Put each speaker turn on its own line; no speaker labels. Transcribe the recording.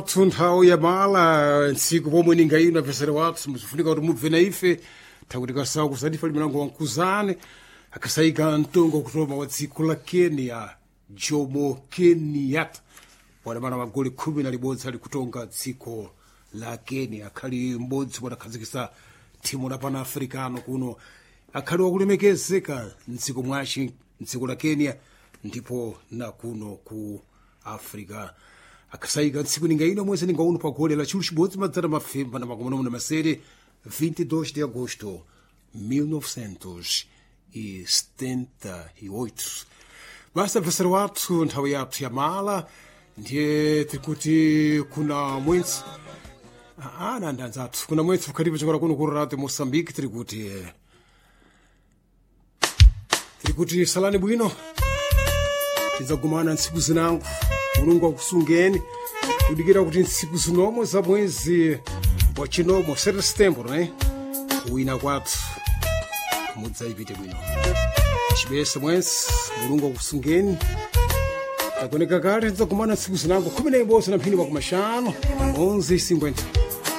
Nthawi ya mala ntsiku pomwe ninga ino apesera wathu muzifunika kuti mubve na ife takuti kasawa kusadifa limanango wankuzane akasayika mtongo kutoma wa dziko la Kenya Jomo Kenyatta wadamana magoli 11 ali kutonga dziko la Kenya akhali mbodzi wadakhazikisa timu la Pan-Africano kuno akhali wakulemekezeka mdziko mwaci mdziko la Kenya ndipo na kuno ku Africa akasayika ntsiku ninga ino mwezi ninga uno pa goli la chulu chibodzi madzana mafemba na makomonomo na masere 22 de agosto 1978 basta professor wathu nthawi yathu ya mala ndiye tikuti kuna mwezi ndanzathu kuna mwezi ukalipo chokora kuno ku Radio Mozambique tikuti salani bwino tidzagumana ntsiku zinangu mulungu akusungeni kudikira kuti ntsiku zinomo za mwezi wa chinomo setembro ne kuwina kwathu mudzayipite bwino chibese mwezi mulungu akusungeni takoneka kale tidzagumana ntsiku zinangu 10 na mphindi wa kumashano 11:50